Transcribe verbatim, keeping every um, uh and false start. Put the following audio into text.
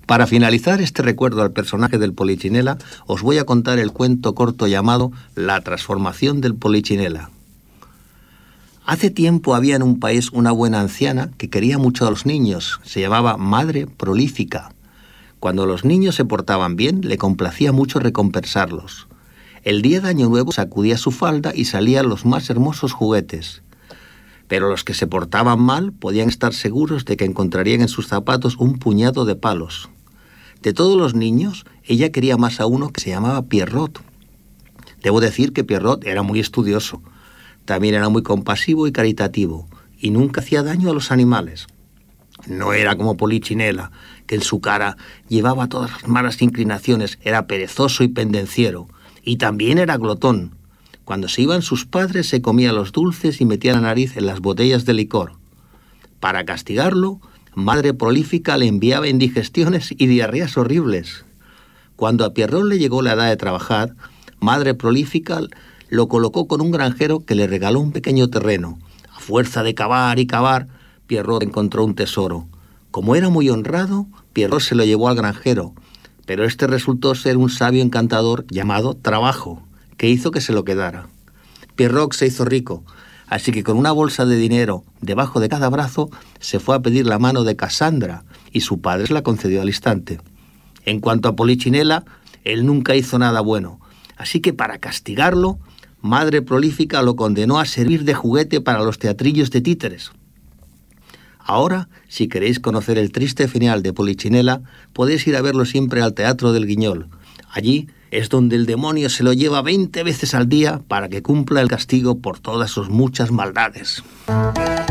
Para finalizar este recuerdo al personaje del Polichinela, os voy a contar el cuento corto llamado La transformación del Polichinela. Hace tiempo había en un país una buena anciana que quería mucho a los niños. Se llamaba Madre Prolífica. Cuando los niños se portaban bien, le complacía mucho recompensarlos. El día de Año Nuevo sacudía su falda y salían los más hermosos juguetes. Pero los que se portaban mal podían estar seguros de que encontrarían en sus zapatos un puñado de palos. De todos los niños, ella quería más a uno que se llamaba Pierrot. Debo decir que Pierrot era muy estudioso. También era muy compasivo y caritativo, y nunca hacía daño a los animales. No era como Polichinela, que en su cara llevaba todas las malas inclinaciones, era perezoso y pendenciero, y también era glotón. Cuando se iban sus padres se comía los dulces y metía la nariz en las botellas de licor. Para castigarlo, Madre Prolífica le enviaba indigestiones y diarreas horribles. Cuando a Pierrot le llegó la edad de trabajar, Madre Prolífica lo colocó con un granjero que le regaló un pequeño terreno. A fuerza de cavar y cavar, Pierrot encontró un tesoro. Como era muy honrado, Pierrot se lo llevó al granjero, pero este resultó ser un sabio encantador llamado Trabajo, que hizo que se lo quedara. Pierrot se hizo rico, así que con una bolsa de dinero debajo de cada brazo se fue a pedir la mano de Cassandra, y su padre se la concedió al instante. En cuanto a Polichinela, él nunca hizo nada bueno, así que para castigarlo, Madre Prolífica lo condenó a servir de juguete para los teatrillos de títeres. Ahora, si queréis conocer el triste final de Polichinela, podéis ir a verlo siempre al Teatro del Guiñol. Allí es donde el demonio se lo lleva veinte veces al día para que cumpla el castigo por todas sus muchas maldades.